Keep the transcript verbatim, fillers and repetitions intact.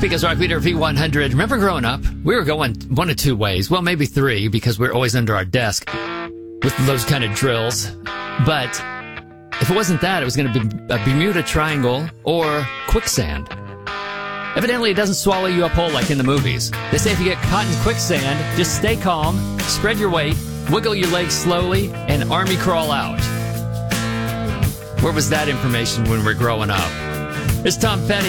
Topeka's Rock Leader V one hundred. Remember growing up, we were going one of two ways. Well, maybe three, because we we're always under our desk with those kind of drills. But if it wasn't that, it was going to be a Bermuda Triangle or quicksand. Evidently, it doesn't swallow you up whole like in the movies. They say if you get caught in quicksand, just stay calm, spread your weight, wiggle your legs slowly, and army crawl out. Where was that information when we were growing up? It's Tom Petty.